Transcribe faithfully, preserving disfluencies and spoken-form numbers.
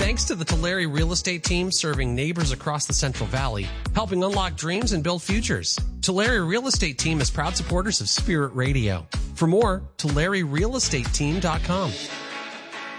thanks to the Tulare Real Estate Team serving neighbors across the Central Valley, helping unlock dreams and build futures. Tulare Real Estate Team is proud supporters of Spirit Radio. For more, Tulare Real Estate Team dot com.